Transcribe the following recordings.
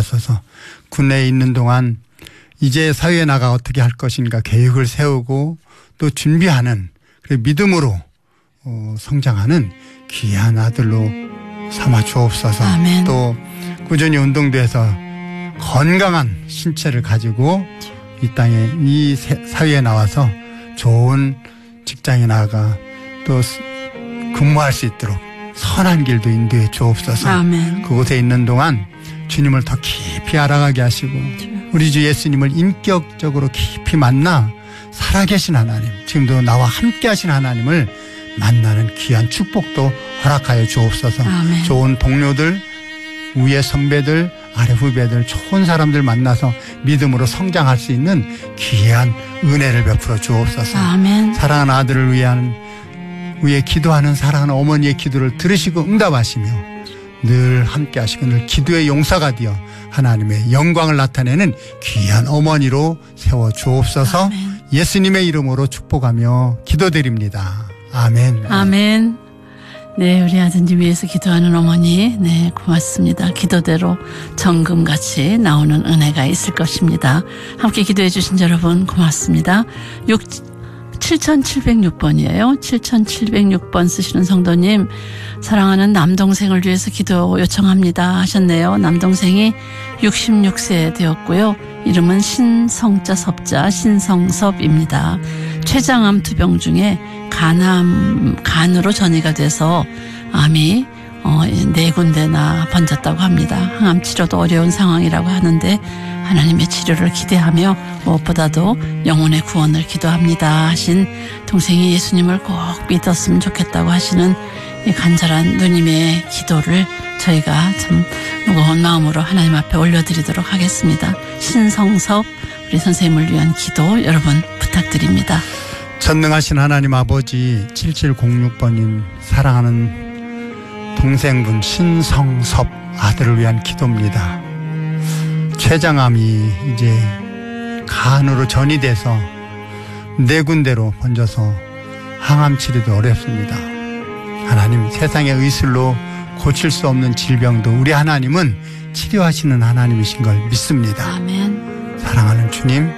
주옵소서. 군내에 있는 동안 이제 사회에 나가 어떻게 할 것인가 계획을 세우고 또 준비하는 믿음으로 성장하는 귀한 아들로 삼아 주옵소서. 아멘. 또 꾸준히 운동돼서 건강한 신체를 가지고 이 땅에 이 사회에 나와서 좋은 직장에 나가 또 근무할 수 있도록 선한 길도 인도해 주옵소서. 아멘. 그곳에 있는 동안 주님을 더 깊이 알아가게 하시고 우리 주 예수님을 인격적으로 깊이 만나 살아계신 하나님, 지금도 나와 함께 하신 하나님을 만나는 귀한 축복도 허락하여 주옵소서. 아멘. 좋은 동료들, 위에 선배들, 아래 후배들, 좋은 사람들 만나서 믿음으로 성장할 수 있는 귀한 은혜를 베풀어 주옵소서. 아멘. 사랑하는 아들을 위해 기도하는 사랑하는 어머니의 기도를 들으시고 응답하시며 늘 함께 하시고 늘 기도의 용사가 되어 하나님의 영광을 나타내는 귀한 어머니로 세워 주옵소서. 아멘. 예수님의 이름으로 축복하며 기도드립니다. 아멘. 아멘. 네, 우리 아드님 위해서 기도하는 어머니, 네, 고맙습니다. 기도대로 정금같이 나오는 은혜가 있을 것입니다. 함께 기도해 주신 여러분 고맙습니다. 7706번이에요. 7706번 쓰시는 성도님, 사랑하는 남동생을 위해서 기도 요청합니다 하셨네요. 남동생이 66세 되었고요. 이름은 신성자 섭자 신성섭입니다. 췌장암 2병 중에 간으로 전이가 돼서 암이 4군데나 번졌다고 합니다. 항암 치료도 어려운 상황이라고 하는데 하나님의 치료를 기대하며 무엇보다도 영혼의 구원을 기도합니다 하신 동생이 예수님을 꼭 믿었으면 좋겠다고 하시는 이 간절한 누님의 기도를 저희가 참 무거운 마음으로 하나님 앞에 올려드리도록 하겠습니다. 신성섭 우리 선생님을 위한 기도 여러분 부탁드립니다. 전능하신 하나님 아버지, 7706번님 사랑하는 동생분 신성섭 아들을 위한 기도입니다. 췌장암이 이제 간으로 전이 돼서 4군데로 번져서 항암 치료도 어렵습니다. 하나님, 세상의 의술로 고칠 수 없는 질병도 우리 하나님은 치료하시는 하나님이신 걸 믿습니다. 아멘. 사랑하는 주님,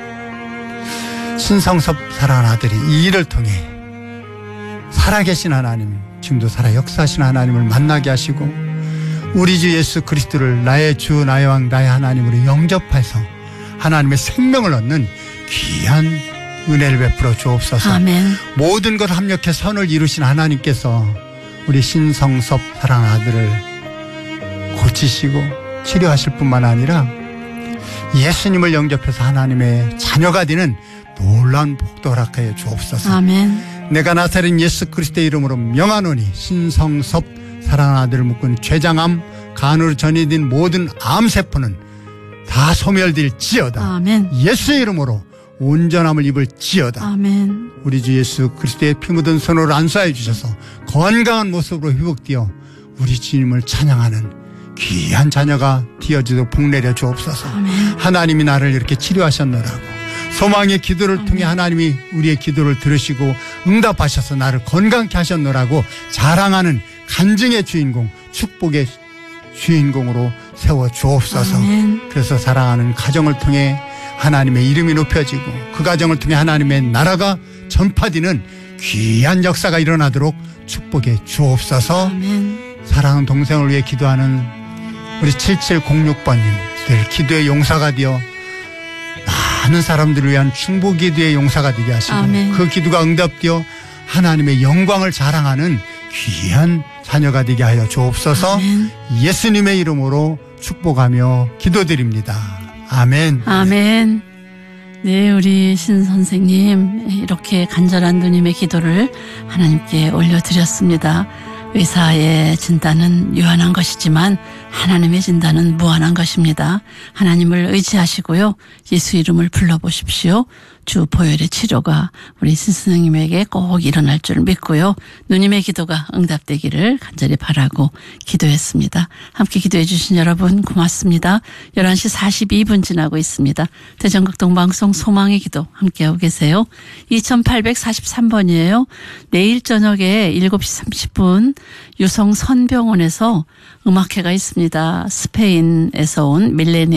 신성섭 사랑하는 아들이 이 일을 통해 살아계신 하나님, 지금도 살아 역사하신 하나님을 만나게 하시고 우리 주 예수 그리스도를 나의 주 나의 왕 나의 하나님으로 영접해서 하나님의 생명을 얻는 귀한 은혜를 베풀어 주옵소서. 아멘. 모든 걸 합력해 선을 이루신 하나님께서 우리 신성섭 사랑하는 아들을 고치시고 치료하실 뿐만 아니라 예수님을 영접해서 하나님의 자녀가 되는 놀라운 복도 허락하여 주옵소서. 아멘. 내가 나사렛 예수 그리스도의 이름으로 명하노니 신성섭 사랑하는 아들을 묶은 췌장암, 간으로 전이된 모든 암세포는 다 소멸될지어다. 아멘. 예수의 이름으로 온전함을 입을지어다. 아멘. 우리 주 예수 그리스도의 피 묻은 손으로 안수하여 주셔서 건강한 모습으로 회복되어 우리 주님을 찬양하는 귀한 자녀가 되어지도록 복내려 주옵소서. 아멘. 하나님이 나를 이렇게 치료하셨노라고 소망의 기도를 통해 하나님이 우리의 기도를 들으시고 응답하셔서 나를 건강케 하셨노라고 자랑하는 간증의 주인공, 축복의 주인공으로 세워 주옵소서. 아멘. 그래서 사랑하는 가정을 통해 하나님의 이름이 높여지고 그 가정을 통해 하나님의 나라가 전파되는 귀한 역사가 일어나도록 축복해 주옵소서. 아멘. 사랑하는 동생을 위해 기도하는 우리 7706번님 늘 기도의 용사가 되어 많은 사람들을 위한 충복 기도의 용사가 되게 하시고 아멘. 그 기도가 응답되어 하나님의 영광을 자랑하는 귀한 자녀가 되게 하여 주옵소서. 아멘. 예수님의 이름으로 축복하며 기도드립니다. 아멘. 아멘. 네, 우리 신 선생님 이렇게 간절한 누님의 기도를 하나님께 올려드렸습니다. 의사의 진단은 유한한 것이지만 하나님의 진단은 무한한 것입니다. 하나님을 의지하시고요. 예수 이름을 불러보십시오. 주 보혈의 치료가 우리 신 선생님에게 꼭 일어날 줄 믿고요. 누님의 기도가 응답되기를 간절히 바라고 기도했습니다. 함께 기도해 주신 여러분 고맙습니다. 11시 42분 지나고 있습니다. 대전극동방송 소망의 기도 함께하고 계세요. 2843번이에요. 내일 저녁에 7시 30분 유성선병원에서 음악회가 있습니다. 스페인에서 온 밀레니엄